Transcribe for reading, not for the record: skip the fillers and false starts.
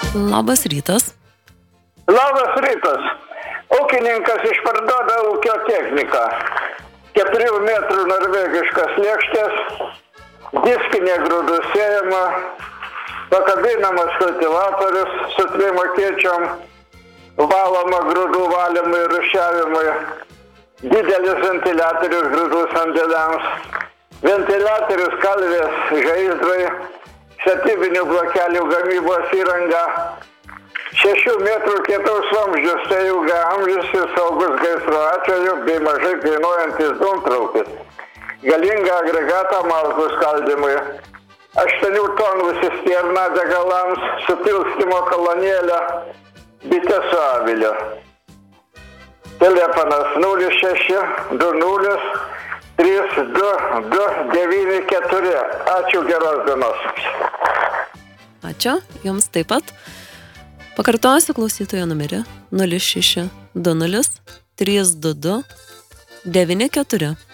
Labas rytas. Labas rytas. Ūkininkas išparduoda ūkio techniką. 4 metrų norvegiškas lėkštės, diskinė grūdų sėjama, pakabinamas kultivatorius su 3 akėčiom, valoma grūdų valymui ir rūšiavimui, didelis ventiliatorius grūdų sandėliams, ventiliatorius kalvės žaizdrai, statybinių blokelių gamybos įranga, 6 metrų kietaus vamzdžius, tai ilgaamžis ir saugus gaisro atveju bei mažai kainuojantis dūmtraukis, galingą agregatą malkų skaldymui, 8 tonų cisterną degalams, supilstymo kolonėlę, bitę su aviliu. Telefonas 06 20 32 94. Ačiū, geros dienos. Ačiū, jums taip pat. Pakartosiu klausytojo numerį 06 20 32 94.